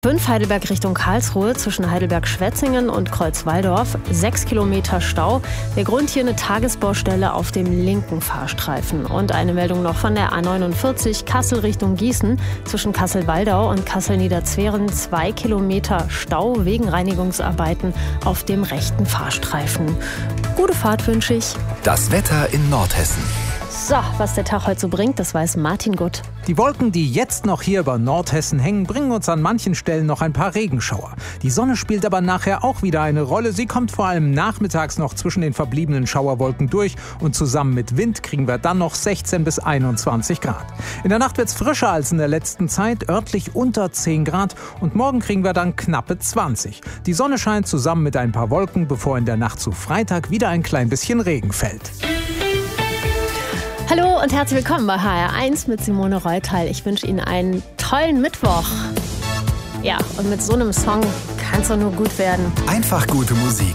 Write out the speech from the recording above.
5 Heidelberg Richtung Karlsruhe zwischen Heidelberg-Schwetzingen und Kreuzwaldorf. 6 Kilometer Stau. Der Grund hier eine Tagesbaustelle auf dem linken Fahrstreifen. Und eine Meldung noch von der A49 Kassel Richtung Gießen zwischen Kassel-Waldau und Kassel-Niederzweren. 2 Kilometer Stau wegen Reinigungsarbeiten auf dem rechten Fahrstreifen. Gute Fahrt wünsche ich. Das Wetter in Nordhessen. So, was der Tag heute so bringt, das weiß Martin Gutt. Die Wolken, die jetzt noch hier über Nordhessen hängen, bringen uns an manchen Stellen noch ein paar Regenschauer. Die Sonne spielt aber nachher auch wieder eine Rolle. Sie kommt vor allem nachmittags noch zwischen den verbliebenen Schauerwolken durch und zusammen mit Wind kriegen wir dann noch 16 bis 21 Grad. In der Nacht wird es frischer als in der letzten Zeit, örtlich unter 10 Grad und morgen kriegen wir dann knappe 20. Die Sonne scheint zusammen mit ein paar Wolken, bevor in der Nacht zu Freitag wieder ein klein bisschen Regen fällt. Hallo und herzlich willkommen bei HR1 mit Simone Reutal. Ich wünsche Ihnen einen tollen Mittwoch. Ja, und mit so einem Song kann es doch nur gut werden. Einfach gute Musik